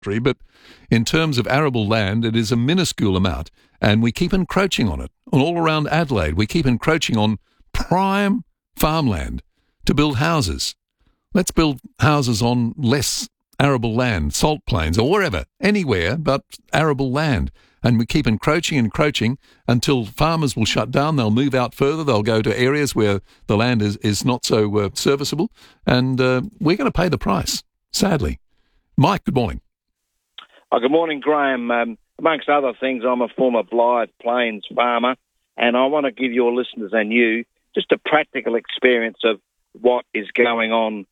but in terms of arable land, it is a minuscule amount, and we keep encroaching on it. All around Adelaide, we keep encroaching on prime farmland to build houses. Let's build houses on less arable land, salt plains, or wherever, anywhere but arable land. And we keep encroaching until farmers will shut down. They'll move out further. They'll go to areas where the land is not so serviceable. And we're going to pay the price, sadly. Mike, good morning. Good morning, Graham. Amongst other things, I'm a former Blythe Plains farmer, and I want to give your listeners and you just a practical experience of what is going on.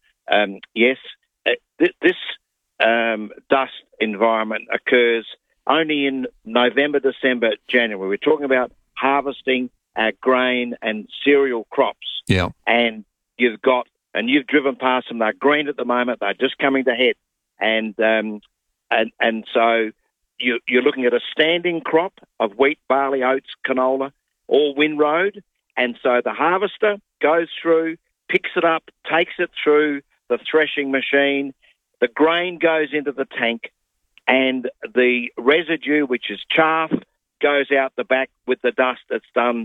This dust environment occurs only in November, December, January. We're talking about harvesting our grain and cereal crops. Yeah. And you've driven past them. They're green at the moment. They're just coming to head. And so you're looking at a standing crop of wheat, barley, oats, canola, all windrowed. And so the harvester goes through, picks it up, takes it through the threshing machine. The grain goes into the tank, and the residue, which is chaff, goes out the back with the dust that's done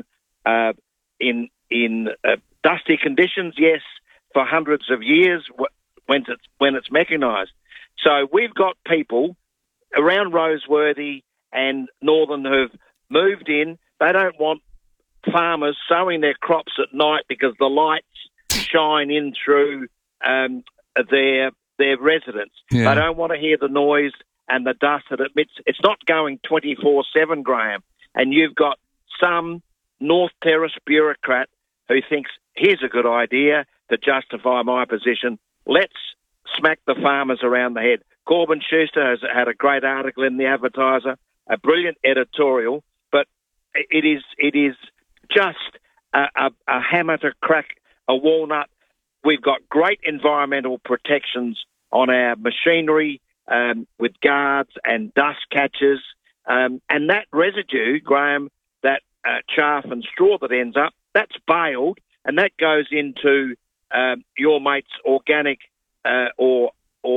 in dusty conditions, yes, for hundreds of years when it's mechanised. So we've got people around Roseworthy and Northern who've moved in. They don't want farmers sowing their crops at night because the lights shine in through their residence. Yeah. They don't want to hear the noise and the dust that it emits. It's not going 24/7, Graham. And you've got some North Terrace bureaucrat who thinks, here's a good idea to justify my position. Let's smack the farmers around the head. Corbin Schuster has had a great article in the Advertiser, a brilliant editorial, but it is just a hammer to crack a walnut. We've got great environmental protections on our machinery with guards and dust catchers. And that residue, Graham, that chaff and straw that ends up, that's baled, and that goes into your mate's organic or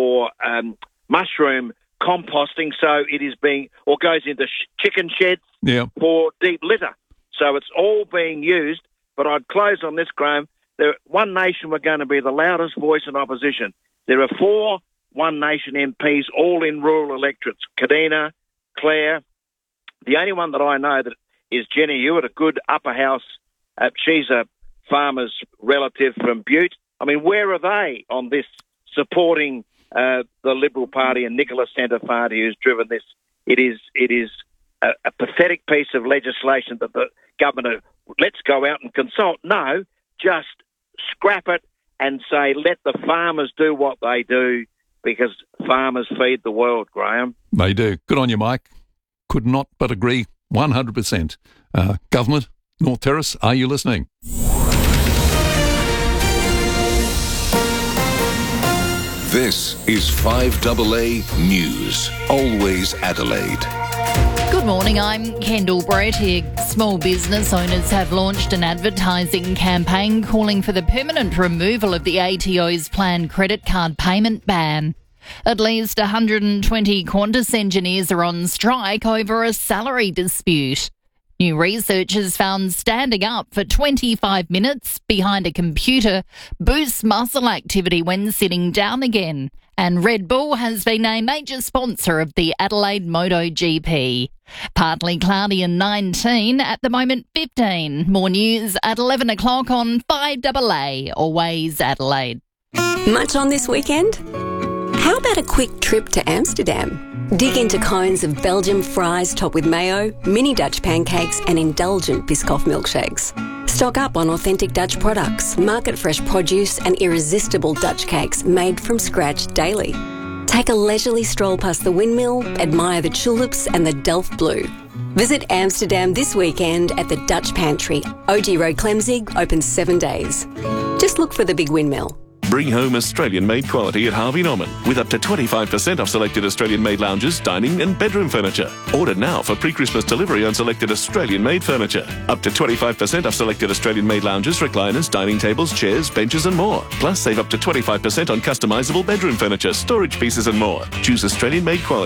mushroom composting. So it is goes into chicken sheds for deep litter. So it's all being used. But I'd close on this, Graham. One Nation were going to be the loudest voice in opposition. There are 4 One Nation MPs, all in rural electorates. Kadina, Claire. The only one that I know that is Jenny Hewitt, a good upper house. She's a farmer's relative from Butte. I mean, where are they on this, supporting the Liberal Party and Nicola Centofanti, who's driven this? It is a pathetic piece of legislation that the government, let's go out and consult. No, just scrap it and say, let the farmers do what they do, because farmers feed the world, Graham. They do. Good on you, Mike. Could not but agree 100%. Government, North Terrace, are you listening? This is 5AA News, always Adelaide. Good morning, I'm Kendall Brett here. Small business owners have launched an advertising campaign calling for the permanent removal of the ATO's planned credit card payment ban. At least 120 Qantas engineers are on strike over a salary dispute. New research has found standing up for 25 minutes behind a computer boosts muscle activity when sitting down again. And Red Bull has been a major sponsor of the Adelaide MotoGP. Partly cloudy and 19, at the moment 15. More news at 11 o'clock on 5AA, always Adelaide. Much on this weekend? How about a quick trip to Amsterdam? Dig into cones of Belgian fries topped with mayo, mini Dutch pancakes and indulgent Biscoff milkshakes. Stock up on authentic Dutch products, market-fresh produce and irresistible Dutch cakes made from scratch daily. Take a leisurely stroll past the windmill, admire the tulips and the Delft Blue. Visit Amsterdam this weekend at the Dutch Pantry. OG Road Clemzig, open 7 days. Just look for the big windmill. Bring home Australian-made quality at Harvey Norman with up to 25% off selected Australian-made lounges, dining and bedroom furniture. Order now for pre-Christmas delivery on selected Australian-made furniture. Up to 25% off selected Australian-made lounges, recliners, dining tables, chairs, benches and more. Plus, save up to 25% on customisable bedroom furniture, storage pieces and more. Choose Australian-made quality